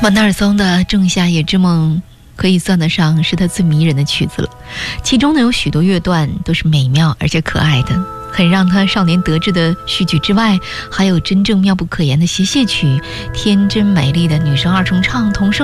门德尔松的《仲夏夜之梦》可以算得上是他最迷人的曲子了，其中呢有许多乐段都是美妙而且可爱的，很让他少年得志的序曲之外，还有真正妙不可言的谐谑曲，天真美丽的女声二重唱、童声